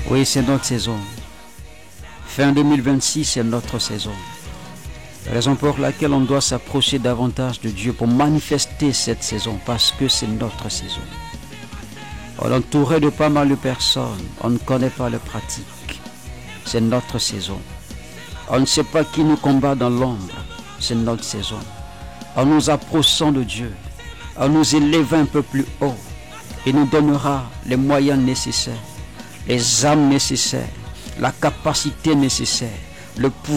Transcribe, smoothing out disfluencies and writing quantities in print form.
Oui, c'est notre saison. Fin 2026, c'est notre saison. Raison pour laquelle on doit s'approcher davantage de Dieu pour manifester cette saison, parce que c'est notre saison. On est entouré de pas mal de personnes, on ne connaît pas les pratiques. C'est notre saison. On ne sait pas qui nous combat dans l'ombre, c'est notre saison. En nous approchant de Dieu, en nous élevant un peu plus haut, il nous donnera les moyens nécessaires, les âmes nécessaires, la capacité nécessaire, le pouvoir